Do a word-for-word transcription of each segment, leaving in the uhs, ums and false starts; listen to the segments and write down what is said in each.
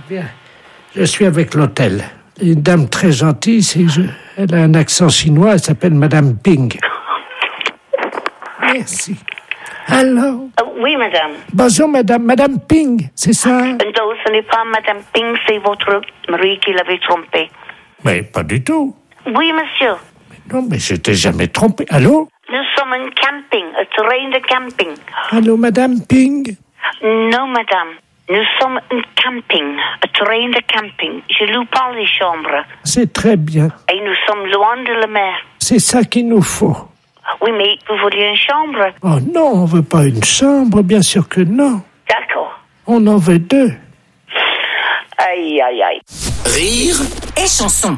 Bien, je suis avec l'hôtel. Une dame très gentille, c'est je... elle a un accent chinois, elle s'appelle Madame Ping. Merci. Allô? Uh, oui, madame. Bonjour, madame. Madame Ping, c'est ça? Non, ce n'est pas madame Ping, c'est votre mari qui l'avait trompé. Mais pas du tout. Oui, monsieur. Mais non, mais je t'ai jamais trompé. Allô? Nous sommes un camping, un terrain de camping. Allô, madame Ping? Non, madame. Nous sommes un camping, un terrain de camping. Je loue pas les chambres. C'est très bien. Et nous sommes loin de la mer. C'est ça qu'il nous faut. Oui, mais vous vouliez une chambre? Oh non, on veut pas une chambre, bien sûr que non. D'accord. On en veut deux. Aïe, aïe, aïe. Rire et chanson.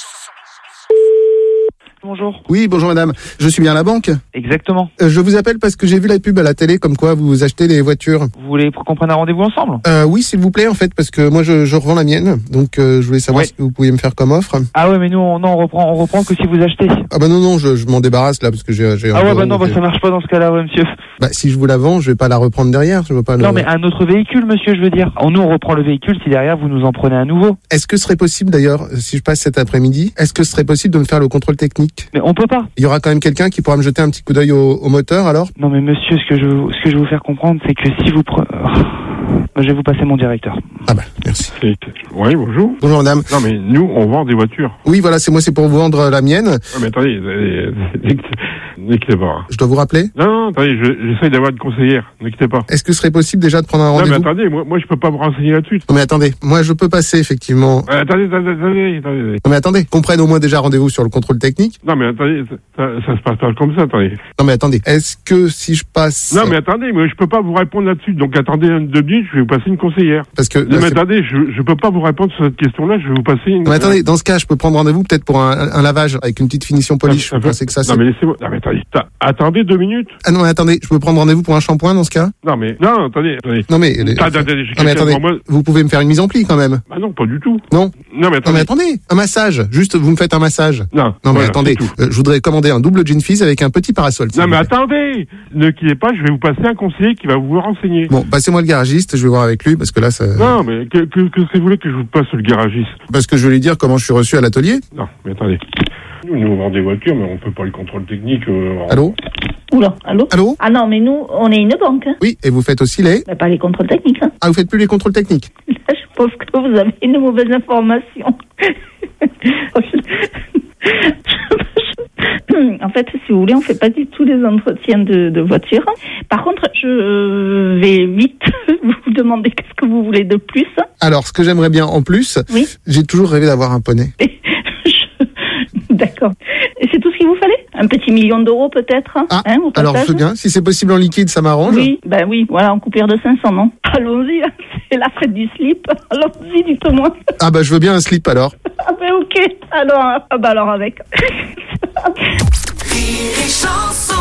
Bonjour. Oui, bonjour madame. Je suis bien à la banque. Exactement. Euh, je vous appelle parce que j'ai vu la pub à la télé comme quoi vous achetez des voitures. Vous voulez qu'on prenne un rendez-vous ensemble? Euh, oui, s'il vous plaît, en fait, parce que moi je, je revends la mienne, donc euh, je voulais savoir Ouais. ce que vous pouviez me faire comme offre. Ah ouais, mais nous, on, non, on reprend, on reprend que si vous achetez. Ah bah non, non, je, je m'en débarrasse là parce que j'ai... j'ai un Ah ouais, bureau, bah non, bah j'ai- ça marche pas dans ce cas-là, ouais, monsieur. Bah si je vous la vends, je vais pas la reprendre derrière, je veux pas le... Non, mais un autre véhicule, monsieur, je veux dire. Oh, nous, on reprend le véhicule si derrière vous nous en prenez un nouveau. Est-ce que ce serait possible d'ailleurs, si je passe cet après-midi, est-ce que ce serait possible de me faire le contrôle technique? Mais on peut pas. Il y aura quand même quelqu'un qui pourra me jeter un petit coup d'œil au, au moteur alors? Non, mais monsieur, ce que je, ce que je vais vous faire comprendre, c'est que si vous prenez... Je vais vous passer mon directeur. Ah bah, merci. Oui, bonjour. Bonjour madame. Non, mais nous, on vend des voitures. Oui, voilà, c'est moi, c'est pour vous vendre la mienne. Ah, mais attendez, euh, ne quittez pas. Je dois vous rappeler? Non, non, attendez, je- j'essaye d'avoir une conseillère. Ne quittez pas. Est-ce que ce serait possible déjà de prendre un Non, mais rendez-vous? attendez, moi, moi, je peux pas me renseigner là-dessus. Non mais attendez, moi je peux passer effectivement. Euh, attendez, attendez, attendez, attendez. Non mais attendez, qu'on prenne au moins déjà rendez-vous sur le contrôle technique. Non, mais attendez, ça, ça se passe pas comme ça, attendez. Non mais attendez, est-ce que si je passe... Non, mais attendez, moi, je peux pas vous répondre là-dessus. Donc, attendez un deux minutes, je vais vous passer une conseillère. Parce que... Non, là, mais c'est- attendez, je, je peux pas vous répondre sur cette question-là, je vais vous passer une... Non mais attendez, dans ce cas, je peux prendre rendez-vous peut-être pour un, un lavage avec une petite finition polish. Ça Vous fait- pensez que ça c'est... Non, mais laissez-moi... Non, mais attendez, ta- attendez deux minutes. Ah non mais attendez, je peux prendre rendez-vous pour un shampoing dans ce cas? Non, mais... Non, attendez, attendez. Non mais... les- Attendez, attendez, j'ai Non mais quelqu'un attendez, devant moi. vous pouvez me faire une mise en pli quand même. Ah non, pas du tout. Non? Non, mais Non attendez. mais attendez, un massage. Juste, vous me faites un massage. Non, Non mais voilà, attendez, c'est tout. euh, je voudrais commander un double gin fizz avec un petit parasol. s'il Non, vous mais plaît. attendez, ne quittez pas, je vais vous passer un conseiller qui va vous renseigner. Bon, passez-moi le garagiste, je vais voir avec lui parce que là ça... Non, mais que, que, que, que vous voulez que je vous passe le garagiste? Parce que je vais lui dire comment je suis reçu à l'atelier. Non, mais attendez. Nous, nous, on vend des voitures, mais on peut pas le contrôle technique. Euh, en- Allô? Oula, allô Allô? Ah non, mais nous, on est une banque, hein. Oui, et vous faites aussi les... Mais pas les contrôles techniques, hein. Ah, vous faites plus les contrôles techniques? Là, je pense que vous avez une mauvaise information. En fait, si vous voulez, on fait pas du tout les entretiens de, de voitures. Par contre, je vais vite vous demander qu'est-ce que vous voulez de plus. Alors, ce que j'aimerais bien en plus, Oui. j'ai toujours rêvé d'avoir un poney. Je- D'accord. Et c'est tout ce qu'il vous fallait? Un petit million d'euros peut-être, Ah, hein, au alors je passage veux bien. Si c'est possible en liquide, ça m'arrange. Oui, ben oui, voilà, en coupure de cinq cents, non? Allons-y, hein, c'est la fête du slip. Allons-y, dites-moi. Ah bah je veux bien un slip alors. Ah ben ok, alors, ah ben alors avec. Rire et chanson.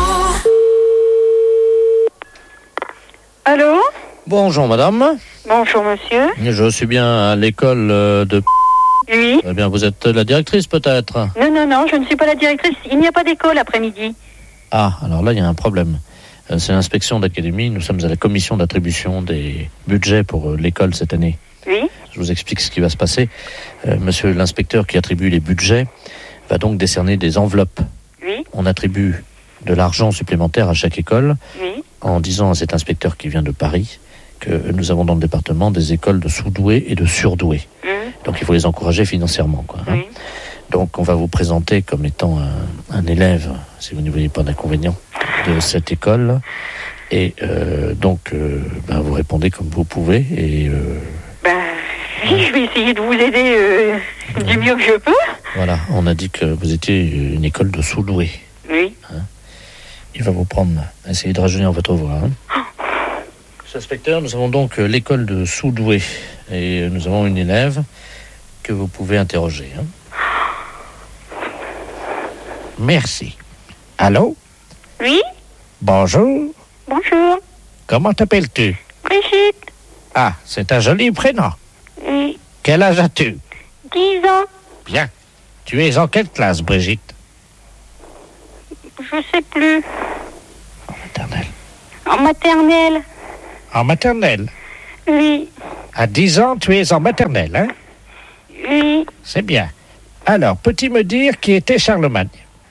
Allô? Bonjour madame, Bonjour, monsieur. je suis bien à l'école euh, de... Oui. Eh bien vous êtes la directrice peut-être? Non, non, non, je ne suis pas la directrice. Il n'y a pas d'école après-midi. Ah, alors là il y a un problème. Euh, C'est l'inspection d'académie, nous sommes à la commission d'attribution des budgets pour euh, l'école cette année. Oui. Je vous explique ce qui va se passer. Euh, monsieur l'inspecteur qui attribue les budgets va donc décerner des enveloppes. Oui. On attribue de l'argent supplémentaire à chaque école Oui. en disant à cet inspecteur qui vient de Paris que nous avons dans le département des écoles de sous-doués et de surdoués. Hum, Donc il faut les encourager financièrement, quoi, hein. Oui. Donc on va vous présenter comme étant un, un élève, si vous ne voyez pas d'inconvénient, de cette école. Et euh, donc euh, ben, vous répondez comme vous pouvez. Et euh, Ben, je vais essayer de vous aider euh, du mieux que je peux. voilà, on a dit que vous étiez une école de sous-doués. Oui. Il va vous prendre, essayer de rajeunir votre voix. Hein. Monsieur l'inspecteur, nous avons donc euh, l'école de sous-doués. Et euh, nous avons une élève que vous pouvez interroger. Hein. Merci. Allô? Oui. Bonjour. Bonjour. Comment t'appelles-tu? Brigitte. Ah, c'est un joli prénom. Oui. Quel âge as-tu? dix ans. Bien. Tu es en quelle classe, Brigitte? Je sais plus. En maternelle. En maternelle. En maternelle? Oui. À dix ans, tu es en maternelle, hein? Oui. C'est bien. Alors, peux-tu me dire qui était Charlemagne?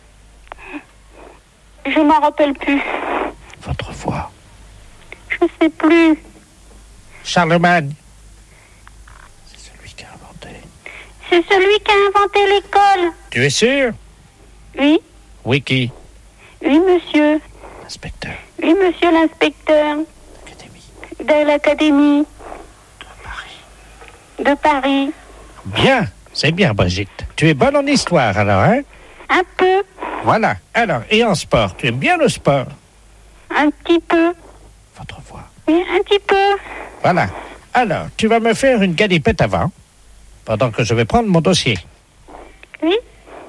Je m'en rappelle plus. Votre voix. Je sais plus. Charlemagne. C'est celui qui a inventé. C'est celui qui a inventé l'école. Tu es sûr? Oui. Oui, qui? Oui, monsieur. Inspecteur. Oui, monsieur l'inspecteur. Académie. De l'académie. De Paris. De Paris. Bien. C'est bien, Brigitte. Tu es bonne en histoire, alors, hein? Un peu. Voilà. Alors, et en sport? Tu aimes bien le sport? Un petit peu. Votre voix. Oui, un petit peu. Voilà. Alors, tu vas me faire une galipette avant, pendant que je vais prendre mon dossier. Oui.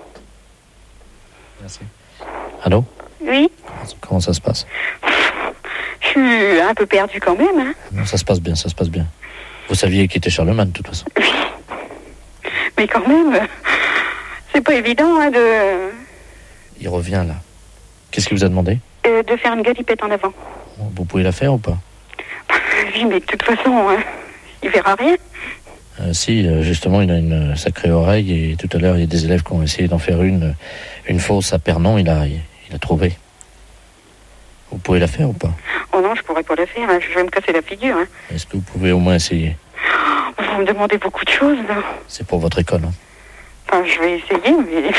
Merci. Allô? Oui. Comment ça se passe? Je suis un peu perdue quand même, hein. Non, ça se passe bien, ça se passe bien. Vous saviez qui était Charlemagne, de toute façon. Oui. Mais quand même, c'est pas évident, hein, de... Il revient, là. Qu'est-ce qu'il vous a demandé? euh, de faire une galipette en avant. Vous pouvez la faire ou pas? Oui, mais de toute façon, hein, il verra rien. Euh, si, euh, justement, il a une sacrée oreille et tout à l'heure, il y a des élèves qui ont essayé d'en faire une, une fausse à Pernon, il a, il, il a trouvé. Vous pouvez la faire ou pas? Oh non, je pourrais pas la faire, hein, je vais me casser la figure. Hein. Est-ce que vous pouvez au moins essayer? Vous me demandez beaucoup de choses, là. C'est pour votre école, hein. Enfin, je vais essayer, mais...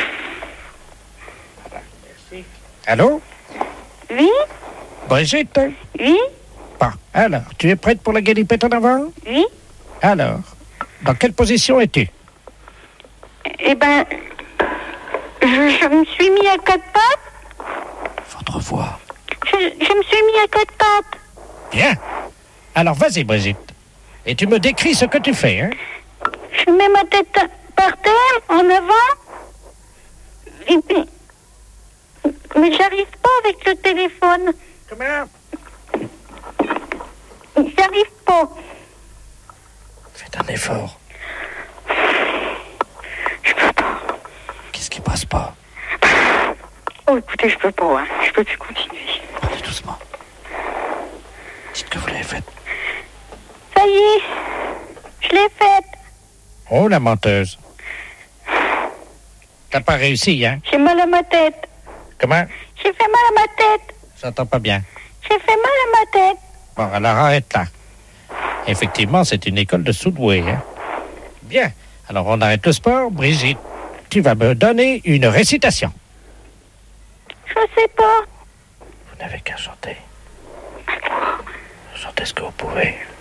Allô? Oui? Brigitte? Oui? Bon, alors, tu es prête pour la galipette en avant? Oui? Alors, dans quelle position es-tu? Eh ben... Je, je me suis mis à quatre pattes. Votre voix. Je, je me suis mis à quatre pattes. Bien. Alors, vas-y, Brigitte. Et tu me décris ce que tu fais, hein? Je mets ma tête par terre, en avant. Et puis... Mais j'arrive pas avec le téléphone. Comment? J'arrive pas. Faites un effort. Je peux pas. Qu'est-ce qui passe pas? Oh, écoutez, je peux pas, hein. Je peux plus continuer. Parlez doucement. Dites que vous l'avez fait. Ça y est, je l'ai faite. Oh, la menteuse. T'as pas réussi, hein? J'ai mal à ma tête. Comment? J'ai fait mal à ma tête. J'entends pas bien. J'ai fait mal à ma tête. Bon, alors arrête là. Effectivement, c'est une école de Soudoué, hein? Bien. Alors, on arrête le sport. Brigitte, tu vas me donner une récitation. Je sais pas. Vous n'avez qu'à chanter. Chantez ce que vous pouvez.